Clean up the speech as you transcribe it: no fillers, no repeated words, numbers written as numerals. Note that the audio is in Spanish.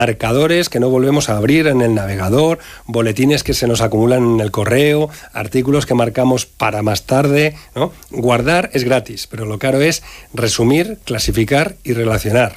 marcadores que no volvemos a abrir en el navegador, boletines que se nos acumulan en el correo, artículos que marcamos para más tarde, ¿no? Guardar es gratis, pero lo caro es resumir, clasificar y relacionar.